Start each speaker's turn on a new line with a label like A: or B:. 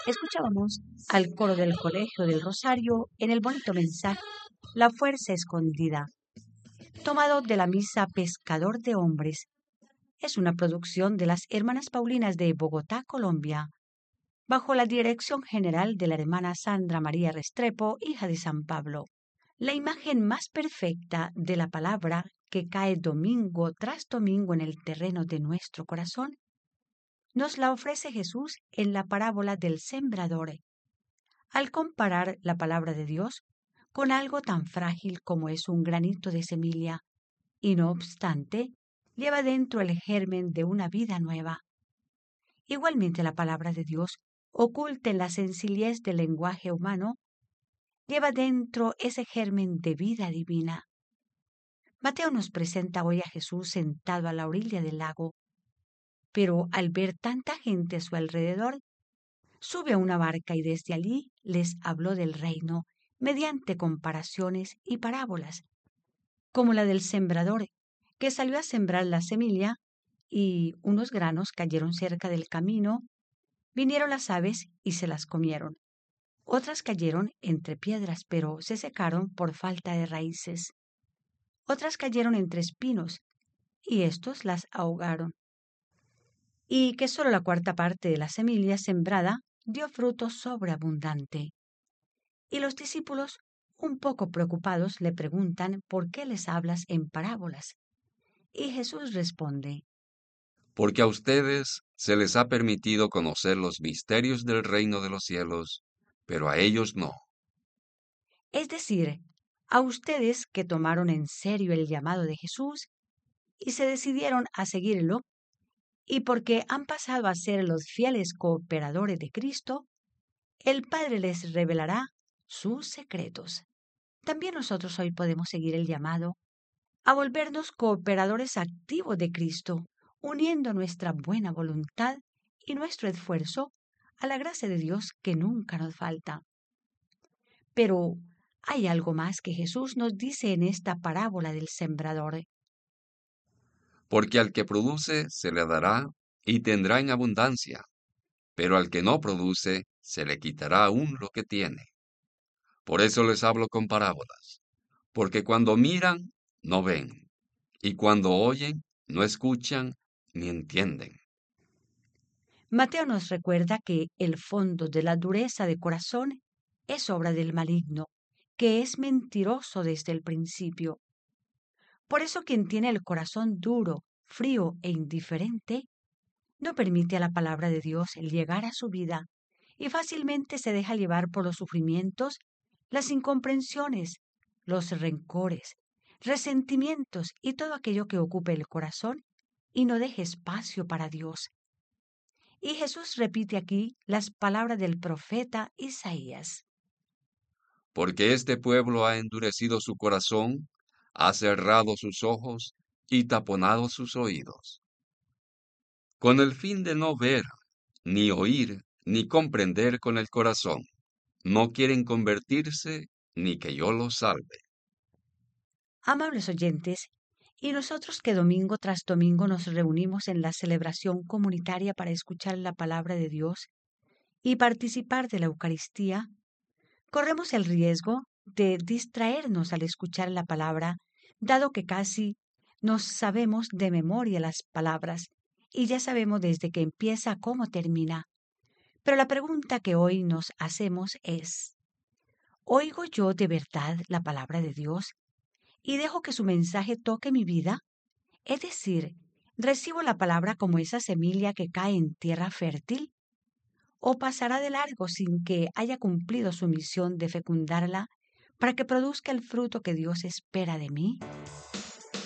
A: Escuchábamos al coro del Colegio del Rosario en el bonito mensaje La fuerza escondida, tomado de la misa Pescador de Hombres. Es una producción de las Hermanas Paulinas de Bogotá, Colombia, bajo la dirección general de la hermana Sandra María Restrepo, hija de San Pablo. La imagen más perfecta de la palabra que cae domingo tras domingo en el terreno de nuestro corazón nos la ofrece Jesús en la parábola del sembrador, al comparar la palabra de Dios con algo tan frágil como es un granito de semilla, y no obstante, lleva dentro el germen de una vida nueva. Igualmente la palabra de Dios, oculta en la sencillez del lenguaje humano, lleva dentro ese germen de vida divina. Mateo nos presenta hoy a Jesús sentado a la orilla del lago, pero al ver tanta gente a su alrededor, sube a una barca y desde allí les habló del reino mediante comparaciones y parábolas, como la del sembrador, que salió a sembrar la semilla y unos granos cayeron cerca del camino, vinieron las aves y se las comieron. Otras cayeron entre piedras, pero se secaron por falta de raíces. Otras cayeron entre espinos, y éstos las ahogaron. Y que sólo la cuarta parte de la semilla sembrada dio fruto sobreabundante. Y los discípulos, un poco preocupados, le preguntan por qué les hablas en parábolas. Y Jesús responde:
B: Porque a ustedes se les ha permitido conocer los misterios del reino de los cielos, pero a ellos no.
A: es decir, a ustedes que tomaron en serio el llamado de Jesús y se decidieron a seguirlo, y porque han pasado a ser los fieles cooperadores de Cristo, el Padre les revelará sus secretos. También nosotros hoy podemos seguir el llamado a volvernos cooperadores activos de Cristo, uniendo nuestra buena voluntad y nuestro esfuerzo a la gracia de Dios que nunca nos falta. Pero hay algo más que Jesús nos dice en esta parábola del sembrador.
B: Porque al que produce se le dará y tendrá en abundancia, pero al que no produce se le quitará aún lo que tiene. Por eso les hablo con parábolas, porque cuando miran, no ven, y cuando oyen, no escuchan ni entienden.
A: Mateo nos recuerda que el fondo de la dureza de corazón es obra del maligno, que es mentiroso desde el principio. Por eso quien tiene el corazón duro, frío e indiferente, no permite a la palabra de Dios llegar a su vida y fácilmente se deja llevar por los sufrimientos, las incomprensiones, los rencores, resentimientos y todo aquello que ocupe el corazón y no deje espacio para Dios. Y Jesús repite aquí las palabras del profeta Isaías.
B: Porque este pueblo ha endurecido su corazón, ha cerrado sus ojos y taponado sus oídos, con el fin de no ver, ni oír, ni comprender con el corazón. No quieren convertirse, ni que yo los salve.
A: Amables oyentes, y nosotros que domingo tras domingo nos reunimos en la celebración comunitaria para escuchar la palabra de Dios y participar de la Eucaristía, corremos el riesgo de distraernos al escuchar la palabra, dado que casi nos sabemos de memoria las palabras y ya sabemos desde que empieza a cómo termina. Pero la pregunta que hoy nos hacemos es: ¿oigo yo de verdad la palabra de Dios y dejo que su mensaje toque mi vida? Es decir, ¿recibo la palabra como esa semilla que cae en tierra fértil? ¿O pasará de largo sin que haya cumplido su misión de fecundarla para que produzca el fruto que Dios espera de mí?